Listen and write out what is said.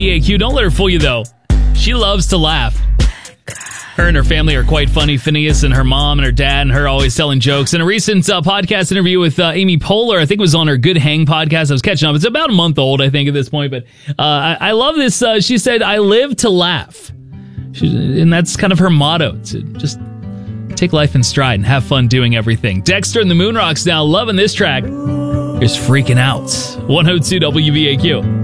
WBAQ, don't let her fool you, though. She loves to laugh. Her and her family are quite funny. Phineas and her mom and her dad and her always telling jokes. In a recent podcast interview with Amy Poehler, I think it was on her Good Hang podcast. I was catching up. It's about a month old, I think, at this point. But I love this. She said, I live to laugh. And that's kind of her motto. To just take life in stride and have fun doing everything. Dexter and the Moonrocks now loving this track. Here's Freaking Out. 102 WBAQ.